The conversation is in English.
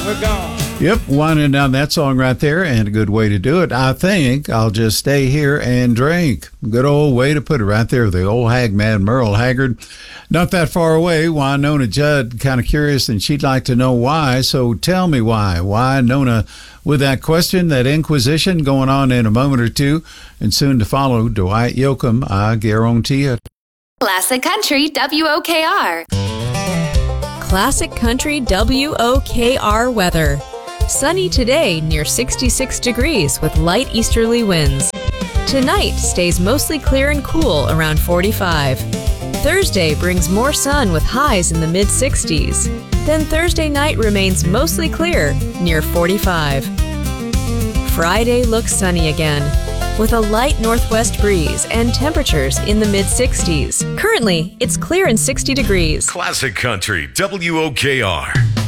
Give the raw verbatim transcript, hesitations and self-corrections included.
We're gone. Yep, winding down that song right there, and a good way to do it. I think I'll just stay here and drink. Good old way to put it right there. The old hag man, Merle Haggard. Not that far away. Wynonna Judd, kind of curious, and she'd like to know why. So tell me why. Why, Nona, with that question, that inquisition going on in a moment or two, and soon to follow, Dwight Yoakam, I guarantee it. Classic Country W O K R. Classic Country W O K R weather. Sunny today near sixty-six degrees with light easterly winds. Tonight stays mostly clear and cool around forty-five. Thursday brings more sun with highs in the mid sixties. Then Thursday night remains mostly clear near forty-five. Friday looks sunny again with a light northwest breeze and temperatures in the mid sixties. Currently, it's clear and sixty degrees. Classic Country W O K R.